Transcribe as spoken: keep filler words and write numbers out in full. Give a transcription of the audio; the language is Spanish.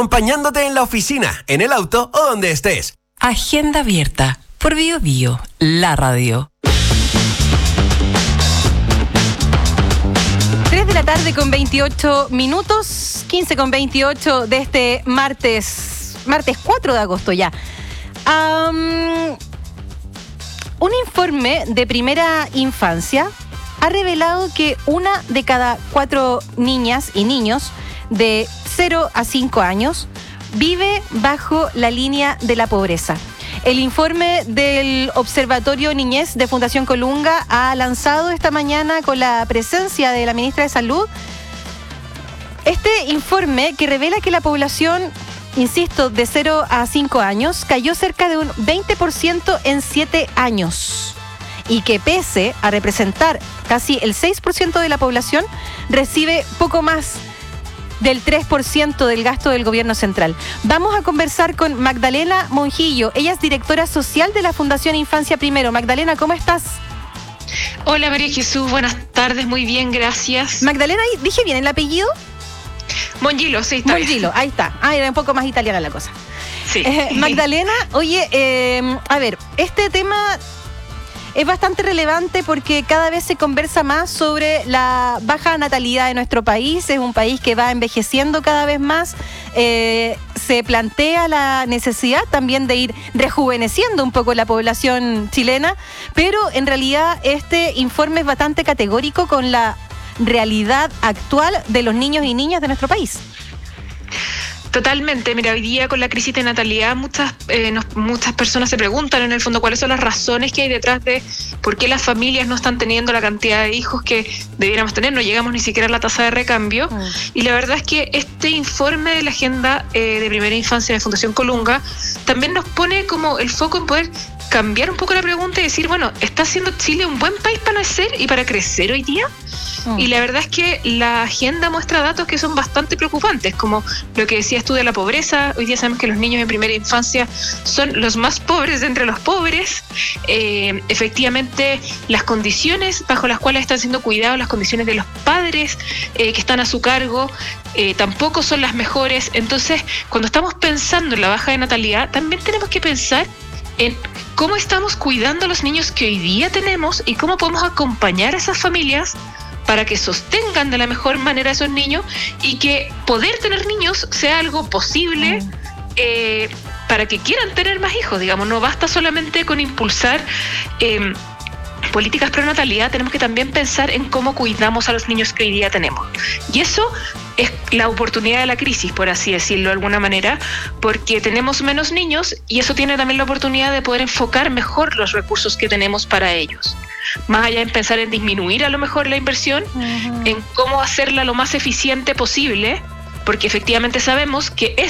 acompañándote en la oficina, en el auto o donde estés. Agenda abierta por Bio Bio, la radio. tres de la tarde con veintiocho minutos, quince con veintiocho de este martes, martes cuatro de agosto ya. Um, un informe de Primera Infancia ha revelado que una de cada cuatro niñas y niños de cero a cinco años vive bajo la línea de la pobreza. El informe del Observatorio Niñez de Fundación Colunga ha lanzado esta mañana con la presencia de la ministra de Salud este informe que revela que la población, insisto, de cero a cinco años cayó cerca de un veinte por ciento en siete años y que pese a representar casi el seis por ciento de la población, recibe poco más del tres por ciento del gasto del gobierno central. Vamos a conversar con Magdalena Monjillo. Ella es directora social de la Fundación Infancia Primero. Magdalena, ¿cómo estás? Hola María Jesús, buenas tardes, muy bien, gracias. Magdalena, ¿dije bien el apellido? Monjillo, sí, está Monjillo, bien. Ahí está. Ah, era un poco más italiana la cosa. Sí. Eh, Magdalena, oye, eh, a ver, este tema es bastante relevante porque cada vez se conversa más sobre la baja natalidad de nuestro país. Es un país que va envejeciendo cada vez más. Eh, se plantea la necesidad también de ir rejuveneciendo un poco la población chilena, pero en realidad este informe es bastante categórico con la realidad actual de los niños y niñas de nuestro país. Totalmente, mira, hoy día con la crisis de natalidad muchas eh, nos, muchas personas se preguntan en el fondo cuáles son las razones que hay detrás de por qué las familias no están teniendo la cantidad de hijos que debiéramos tener, no llegamos ni siquiera a la tasa de recambio. Mm. Y la verdad es que este informe de la Agenda eh, de Primera Infancia de Fundación Colunga también nos pone como el foco en poder cambiar un poco la pregunta y decir, bueno, ¿está siendo Chile un buen país para nacer y para crecer hoy día? Mm. Y la verdad es que la agenda muestra datos que son bastante preocupantes, como lo que decías tú de la pobreza. Hoy día sabemos que los niños en primera infancia son los más pobres de entre los pobres. Eh, efectivamente, las condiciones bajo las cuales están siendo cuidados, las condiciones de los padres eh, que están a su cargo, eh, tampoco son las mejores. Entonces, cuando estamos pensando en la baja de natalidad, también tenemos que pensar en cómo estamos cuidando a los niños que hoy día tenemos y cómo podemos acompañar a esas familias para que sostengan de la mejor manera a esos niños y que poder tener niños sea algo posible mm. eh, para que quieran tener más hijos, digamos. No basta solamente con impulsar eh, políticas pro natalidad, tenemos que también pensar en cómo cuidamos a los niños que hoy día tenemos. Y eso es la oportunidad de la crisis, por así decirlo de alguna manera, porque tenemos menos niños y eso tiene también la oportunidad de poder enfocar mejor los recursos que tenemos para ellos. Más allá en pensar en disminuir a lo mejor la inversión, uh-huh. en cómo hacerla lo más eficiente posible, porque efectivamente sabemos que